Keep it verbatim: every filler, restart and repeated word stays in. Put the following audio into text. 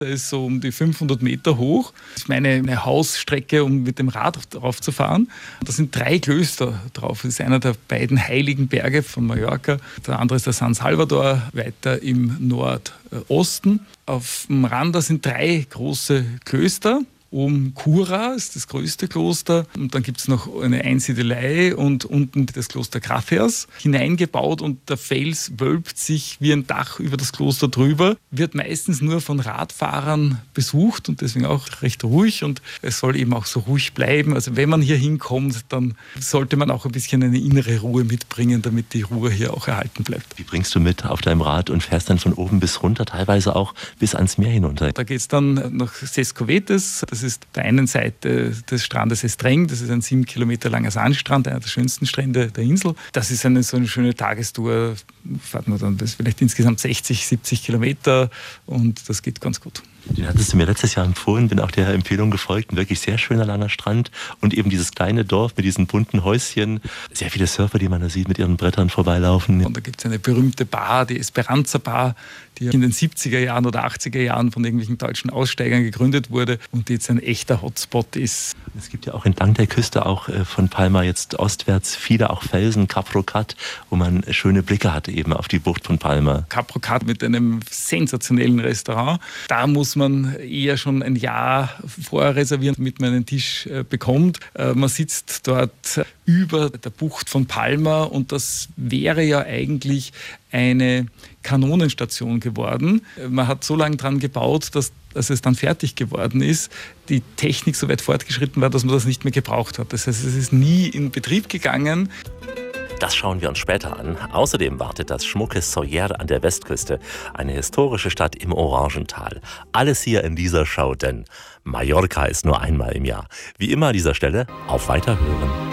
Der ist so um die fünfhundert Meter hoch. Das ist meine eine Hausstrecke, um mit dem Rad drauf zu fahren. Da sind drei Klöster drauf. Das ist einer der beiden heiligen Berge von Mallorca. Der andere ist der San Salvador, weiter im Nordosten. Auf dem Randa sind drei große Klöster. Oben Cura ist das größte Kloster und dann gibt es noch eine Einsiedelei und unten das Kloster Grafers hineingebaut und der Fels wölbt sich wie ein Dach über das Kloster drüber, wird meistens nur von Radfahrern besucht und deswegen auch recht ruhig und es soll eben auch so ruhig bleiben. Also wenn man hier hinkommt, dann sollte man auch ein bisschen eine innere Ruhe mitbringen, damit die Ruhe hier auch erhalten bleibt. Die bringst du mit auf deinem Rad und fährst dann von oben bis runter, teilweise auch bis ans Meer hinunter? Da geht es dann nach Sescovetes. Das ist auf der einen Seite des Strandes Estreng, das ist ein sieben Kilometer langer Sandstrand, einer der schönsten Strände der Insel. Das ist eine so eine schöne Tagestour, fährt man dann das vielleicht insgesamt sechzig, siebzig Kilometer und das geht ganz gut. Den hattest du mir letztes Jahr empfohlen, bin auch der Empfehlung gefolgt. Ein wirklich sehr schöner langer Strand und eben dieses kleine Dorf mit diesen bunten Häuschen. Sehr viele Surfer, die man da sieht, mit ihren Brettern vorbeilaufen. Und da gibt es eine berühmte Bar, die Esperanza Bar, die in den siebziger Jahren oder achtziger Jahren von irgendwelchen deutschen Aussteigern gegründet wurde und die jetzt ein echter Hotspot ist. Es gibt ja auch entlang der Küste, auch von Palma jetzt ostwärts, viele auch Felsen, Cap Rocat, wo man schöne Blicke hat eben auf die Bucht von Palma. Cap Rocat mit einem sensationellen Restaurant. Da muss man eher schon ein Jahr vorher reservieren, damit man einen Tisch bekommt. Man sitzt dort über der Bucht von Palma und das wäre ja eigentlich eine Kanonenstation geworden. Man hat so lange dran gebaut, dass, dass es dann fertig geworden ist, die Technik so weit fortgeschritten war, dass man das nicht mehr gebraucht hat. Das heißt, es ist nie in Betrieb gegangen. Das schauen wir uns später an. Außerdem wartet das schmucke Sóller an der Westküste, eine historische Stadt im Orangental. Alles hier in dieser Show, denn Mallorca ist nur einmal im Jahr. Wie immer an dieser Stelle, auf Weiterhören.